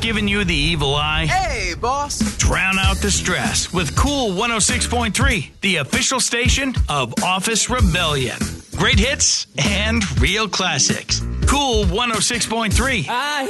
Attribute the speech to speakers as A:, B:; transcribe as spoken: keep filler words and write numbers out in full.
A: giving you the evil eye?
B: Hey, boss.
A: Drown out the stress with Cool one oh six point three, the official station of Office Rebellion. Great hits and real classics. Cool one oh six point three.
C: I